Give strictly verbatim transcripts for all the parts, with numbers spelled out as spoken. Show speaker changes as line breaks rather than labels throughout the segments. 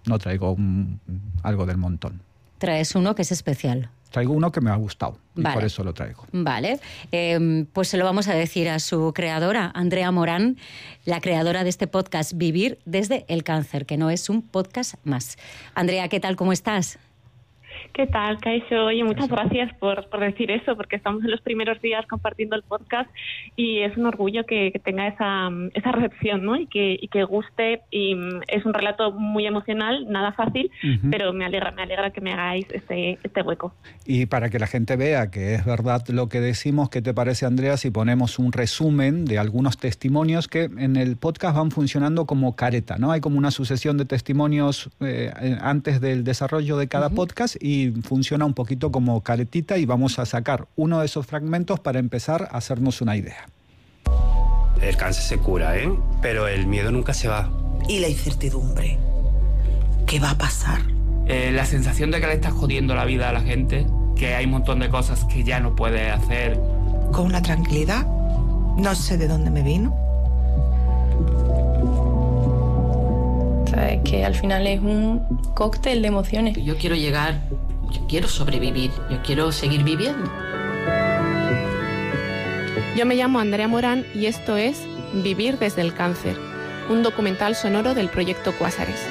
no traigo un, algo del montón.
Traes uno que es especial.
Traigo uno que me ha gustado y
vale.
por eso lo traigo.
Vale, eh, pues se lo vamos a decir a su creadora, Andrea Morán, la creadora de este podcast Vivir desde el Cáncer, que no es un podcast más. Andrea, ¿qué tal? ¿Cómo estás?
¿Qué tal, Kaixo? Oye, muchas gracias por, por decir eso, porque estamos en los primeros días compartiendo el podcast y es un orgullo que, que tenga esa, esa recepción, ¿no? Y que, y que guste, y es un relato muy emocional, nada fácil, uh-huh. pero me alegra, me alegra que me hagáis este, este hueco.
Y para que la gente vea que es verdad lo que decimos, ¿qué te parece, Andrea, si ponemos un resumen de algunos testimonios que en el podcast van funcionando como careta, ¿no? Hay como una sucesión de testimonios eh, antes del desarrollo de cada uh-huh. podcast y funciona un poquito como caretita y vamos a sacar uno de esos fragmentos para empezar a hacernos una idea.
El cáncer se cura, ¿eh? Pero el miedo nunca se va.
Y la incertidumbre. ¿Qué va a pasar?
Eh, la sensación de que le estás jodiendo la vida a la gente, que hay un montón de cosas que ya no puedes hacer.
Con una tranquilidad, no sé de dónde me vino.
Sabes que al final es un cóctel de emociones.
Yo quiero llegar, yo quiero sobrevivir, yo quiero seguir viviendo.
Yo me llamo Andrea Morán y esto es Vivir desde el Cáncer, un documental sonoro del proyecto Cuásares.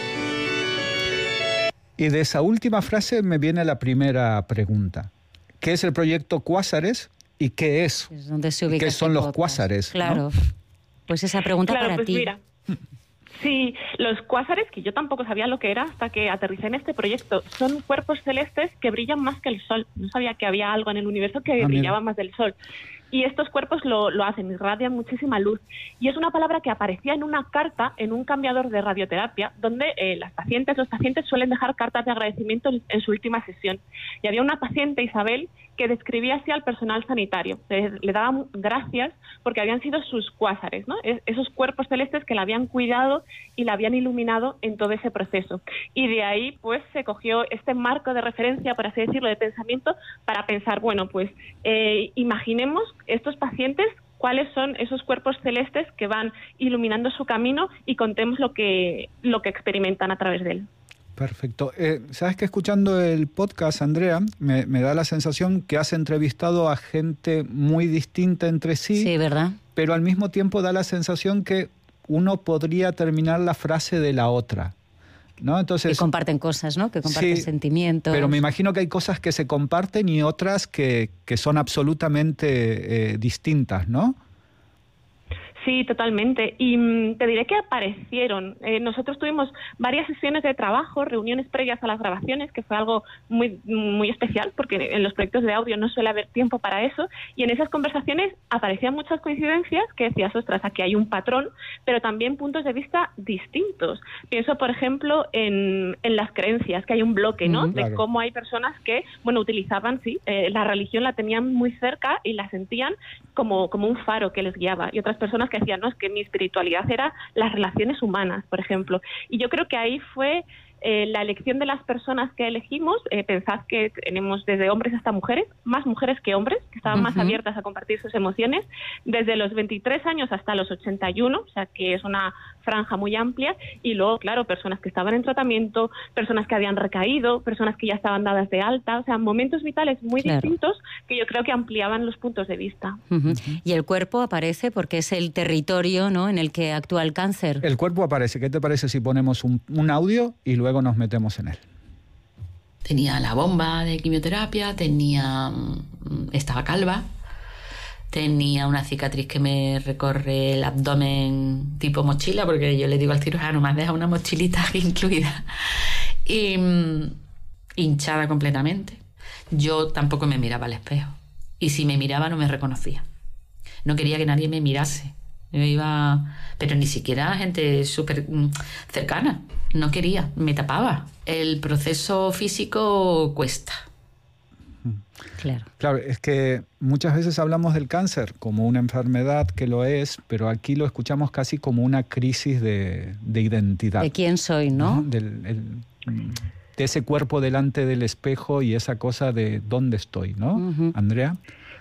Y de esa última frase me viene la primera pregunta. ¿Qué es el proyecto Cuásares y qué es?
Es donde se ubica
¿Qué son
este
los
podcast?
Cuásares?
Claro. ¿No? Pues esa pregunta
claro,
para
pues
ti.
Mira. Sí, los cuásares, que yo tampoco sabía lo que era hasta que aterricé en este proyecto, son cuerpos celestes que brillan más que el Sol. No sabía que había algo en el universo que ah, brillaba mira. más del Sol. Y estos cuerpos lo, lo hacen, irradian muchísima luz. Y es una palabra que aparecía en una carta, en un cambiador de radioterapia, donde eh, las pacientes, los pacientes suelen dejar cartas de agradecimiento en, en su última sesión. Y había una paciente, Isabel, que describía así al personal sanitario. Le, le daban gracias porque habían sido sus cuásares, ¿no? Es, esos cuerpos celestes que la habían cuidado y la habían iluminado en todo ese proceso. Y de ahí, pues, se cogió este marco de referencia, por así decirlo, de pensamiento, para pensar, bueno, pues, eh, imaginemos estos pacientes, cuáles son esos cuerpos celestes que van iluminando su camino y contemos lo que, lo que experimentan a través de él.
Perfecto. Eh, Sabes que escuchando el podcast, Andrea, me, me da la sensación que has entrevistado a gente muy distinta entre sí.
Sí, ¿verdad?
Pero al mismo tiempo da la sensación que uno podría terminar la frase de la otra, ¿no? Entonces,
que comparten cosas, ¿no? Que comparten
sí,
sentimientos.
Pero me imagino que hay cosas que se comparten y otras que, que son absolutamente eh, distintas, ¿no?
Sí, totalmente. Y mmm, te diré que aparecieron. Eh, nosotros tuvimos varias sesiones de trabajo, reuniones previas a las grabaciones, que fue algo muy muy especial, porque en los proyectos de audio no suele haber tiempo para eso. Y en esas conversaciones aparecían muchas coincidencias que decías, ostras, aquí hay un patrón, pero también puntos de vista distintos. Pienso, por ejemplo, en, en las creencias, que hay un bloque, ¿no? Uh-huh, de claro. Cómo hay personas que, bueno, utilizaban, sí, eh, la religión la tenían muy cerca y la sentían como, como un faro que les guiaba. Y otras personas que decían, no, es que mi espiritualidad era las relaciones humanas, por ejemplo. Y yo creo que ahí fue eh, la elección de las personas que elegimos. Eh, pensad que tenemos desde hombres hasta mujeres, más mujeres que hombres, que estaban uh-huh. más abiertas a compartir sus emociones, desde los veintitrés años hasta los ochenta y uno, o sea que es una franja muy amplia, y luego, claro, personas que estaban en tratamiento, personas que habían recaído, personas que ya estaban dadas de alta, o sea, momentos vitales muy claro. distintos que yo creo que ampliaban los puntos de vista.
Uh-huh. Y el cuerpo aparece porque es el territorio, ¿no?, en el que actúa el cáncer.
El cuerpo aparece. ¿Qué te parece si ponemos un, un audio y luego nos metemos en él?
Tenía la bomba de quimioterapia, tenía estaba calva, tenía una cicatriz que me recorre el abdomen tipo mochila, porque yo le digo al cirujano, me has dejado una mochilita incluida, y um, hinchada completamente. Yo tampoco me miraba al espejo, y si me miraba no me reconocía. No quería que nadie me mirase. Yo iba, pero ni siquiera gente súper cercana. No quería, me tapaba. El proceso físico cuesta.
Claro.
Claro, es que muchas veces hablamos del cáncer como una enfermedad, que lo es, pero aquí lo escuchamos casi como una crisis de, de identidad.
De quién soy, ¿no?
¿No? Del, el, de ese cuerpo delante del espejo y esa cosa de dónde estoy, ¿no? Uh-huh. Andrea.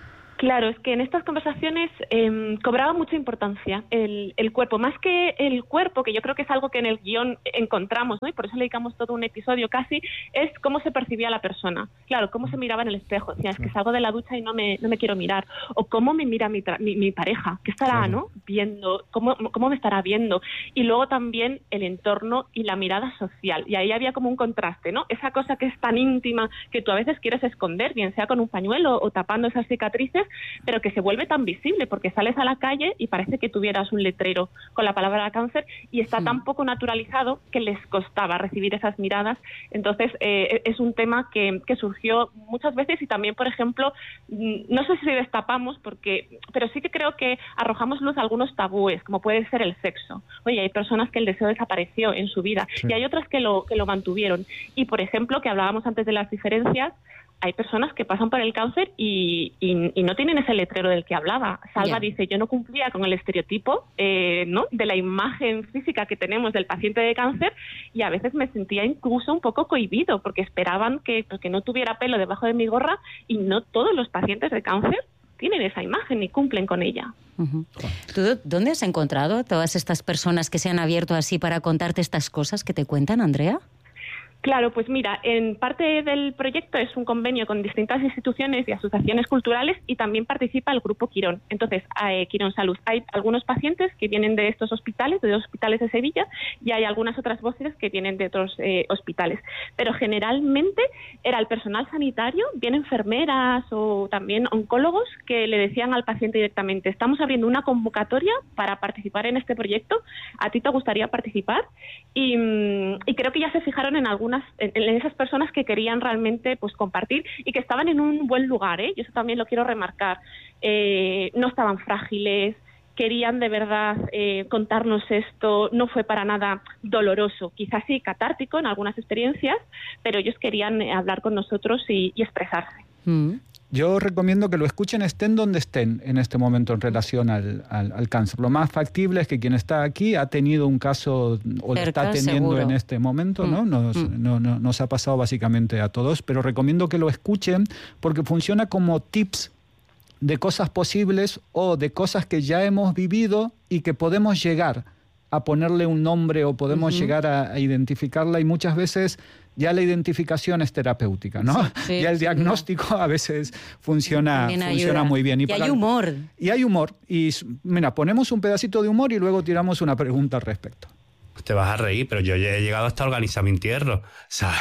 Claro, es que en estas conversaciones eh, cobraba mucha importancia el, el cuerpo, más que el cuerpo, que yo creo que es algo que en el guión encontramos, ¿no? Y por eso le dedicamos todo un episodio casi, es cómo se percibía la persona. Claro, cómo se miraba en el espejo. Decía, es que salgo de la ducha y no me, no me quiero mirar. O cómo me mira mi, mi, mi pareja, qué estará, ¿no? Viendo, cómo, cómo me estará viendo. Y luego también el entorno y la mirada social. Y ahí había como un contraste, ¿no? Esa cosa que es tan íntima que tú a veces quieres esconder, bien sea con un pañuelo o tapando esas cicatrices, pero que se vuelve tan visible porque sales a la calle y parece que tuvieras un letrero con la palabra cáncer y está sí. tan poco naturalizado que les costaba recibir esas miradas. Entonces, eh, es un tema que, que surgió muchas veces y también, por ejemplo, no sé si destapamos, porque, pero sí que creo que arrojamos luz a algunos tabúes, como puede ser el sexo. Oye, hay personas que el deseo desapareció en su vida sí. y hay otras que lo, que lo mantuvieron. Y, por ejemplo, que hablábamos antes de las diferencias, hay personas que pasan por el cáncer y, y, y no tienen ese letrero del que hablaba. Salva yeah. dice, yo no cumplía con el estereotipo eh, ¿no? de la imagen física que tenemos del paciente de cáncer y a veces me sentía incluso un poco cohibido porque esperaban que, pues, que no tuviera pelo debajo de mi gorra y no todos los pacientes de cáncer tienen esa imagen ni cumplen con ella.
Uh-huh. ¿Tú dónde has encontrado todas estas personas que se han abierto así para contarte estas cosas que te cuentan, Andrea?
Claro, pues mira, en parte del proyecto es un convenio con distintas instituciones y asociaciones culturales y también participa el Grupo Quirón. Entonces, eh, Quirón Salud. Hay algunos pacientes que vienen de estos hospitales, de los hospitales de Sevilla, y hay algunas otras voces que vienen de otros eh, hospitales. Pero generalmente era el personal sanitario, bien enfermeras o también oncólogos, que le decían al paciente directamente, estamos abriendo una convocatoria para participar en este proyecto, ¿a ti te gustaría participar? Y, y creo que ya se fijaron en algunas en esas personas que querían realmente pues compartir y que estaban en un buen lugar, ¿eh? Y eso también lo quiero remarcar. Eh, no estaban frágiles, querían de verdad eh, contarnos esto, no fue para nada doloroso, quizás sí catártico en algunas experiencias, pero ellos querían hablar con nosotros y, y expresarse.
Mm.
Yo recomiendo que lo escuchen estén donde estén en este momento en relación al, al, al cáncer. Lo más factible es que quien está aquí ha tenido un caso o lo está teniendo seguro. En este momento, ¿no? Nos, mm. no, no, nos ha pasado básicamente a todos, pero recomiendo que lo escuchen porque funciona como tips de cosas posibles o de cosas que ya hemos vivido y que podemos llegar a ponerle un nombre o podemos uh-huh. llegar a, a identificarla y muchas veces ya la identificación es terapéutica, ¿no? Sí, sí, ya el diagnóstico sí, a veces funciona, funciona muy bien.
Y, y para, hay humor.
Y hay humor. Y mira, ponemos un pedacito de humor y luego tiramos una pregunta al respecto.
Te vas a reír, pero yo he llegado hasta a organizar mi entierro, ¿sabes?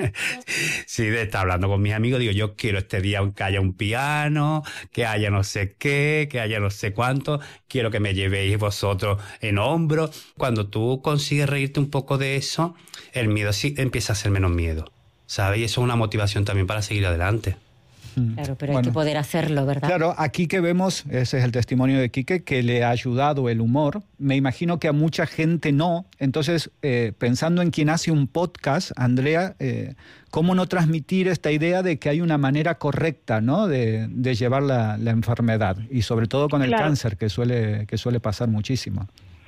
Sí, de estar hablando con mis amigos, digo, yo quiero este día que haya un piano, que haya no sé qué, que haya no sé cuánto, quiero que me llevéis vosotros en hombro. Cuando tú consigues reírte un poco de eso, el miedo sí empieza a ser menos miedo, ¿sabes? Y eso es una motivación también para seguir adelante.
Claro, pero
bueno,
hay que poder hacerlo, ¿verdad?
Claro, aquí que vemos, ese es el testimonio de Quique, que le ha ayudado el humor. Me imagino que a mucha gente no. Entonces, eh, pensando en quien hace un podcast, Andrea, eh, ¿cómo no transmitir esta idea de que hay una manera correcta, ¿no?, de, de llevar la, la enfermedad? Y sobre todo con el claro. cáncer, que suele, que suele pasar muchísimo.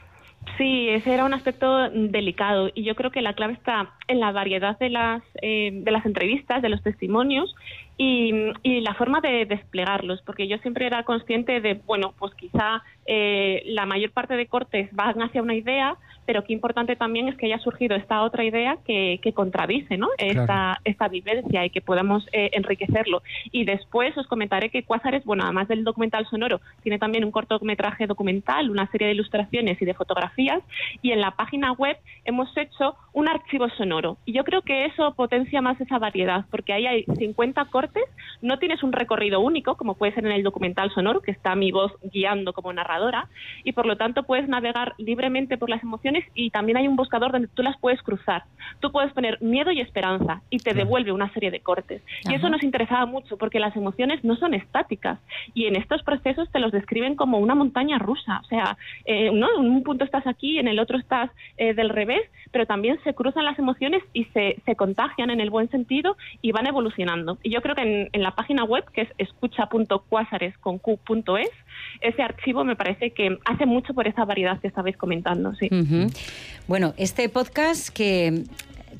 Sí, ese era un aspecto delicado y yo creo que la clave está en la variedad de las, eh, de las entrevistas, de los testimonios y, y la forma de desplegarlos, porque yo siempre era consciente de, bueno, pues quizá eh, la mayor parte de cortes van hacia una idea, pero qué importante también es que haya surgido esta otra idea que, que contradice, ¿no?, esta, claro. esta vivencia y que podamos eh, enriquecerlo. Y después os comentaré que Cuásares, bueno, además del documental sonoro, tiene también un cortometraje documental, una serie de ilustraciones y de fotografías, y en la página web hemos hecho un archivo sonoro. Y yo creo que eso potencia más esa variedad, porque ahí hay cincuenta cortes, no tienes un recorrido único, como puede ser en el documental sonoro, que está mi voz guiando como narradora, y por lo tanto puedes navegar libremente por las emociones y también hay un buscador donde tú las puedes cruzar. Tú puedes poner miedo y esperanza y te devuelve una serie de cortes. Ajá. Y eso nos interesaba mucho porque las emociones no son estáticas y en estos procesos te los describen como una montaña rusa. O sea, eh, ¿no? en un punto estás aquí, en el otro estás eh, del revés, pero también se cruzan las emociones y se, se contagian en el buen sentido y van evolucionando. Y yo creo que en, en la página web, que es escucha punto cuásares punto es, ese archivo me parece que hace mucho por esa variedad que estabais comentando. Sí.
Uh-huh. Bueno, este podcast que...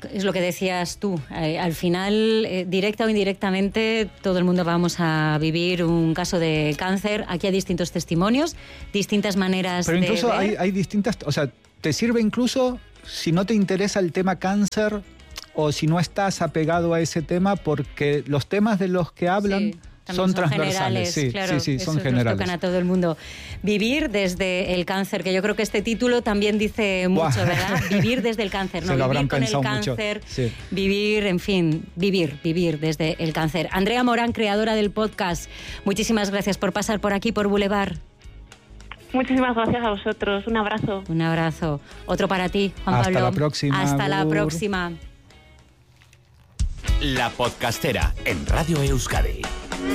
es lo que decías tú. Eh, al final, eh, directa o indirectamente, todo el mundo vamos a vivir un caso de cáncer. Aquí hay distintos testimonios, distintas maneras
Pero
de
incluso
ver.
hay, hay distintas... O sea, te sirve incluso si no te interesa el tema cáncer o si no estás apegado a ese tema, porque los temas de los que hablan...
Sí.
Son,
Son
transversales, sí,
claro,
sí, sí, son
esos
generales.
nos tocan a todo el mundo. Vivir desde el cáncer, que yo creo que este título también dice mucho,
Buah.
¿verdad? Vivir desde el cáncer,
Se
no
lo
vivir
habrán
con el
pensado mucho,
cáncer,
sí.
vivir, en fin, vivir, vivir desde el cáncer. Andrea Morán, creadora del podcast, muchísimas gracias por pasar por aquí, por Boulevard.
Muchísimas gracias a vosotros. Un abrazo.
Un abrazo. Otro para ti, Juan
Hasta
Pablo.
la próxima.
Hasta la
Agur.
próxima.
La Podcastera en Radio Euskadi.